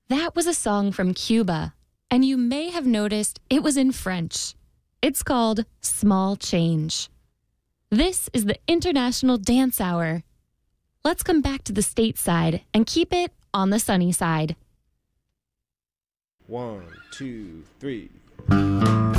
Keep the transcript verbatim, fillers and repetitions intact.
That was a song from Cuba, and you may have noticed it was in French. It's called Small Change. This is the International Dance Hour. Let's come back to the stateside and keep it on the sunny side. One, two, three.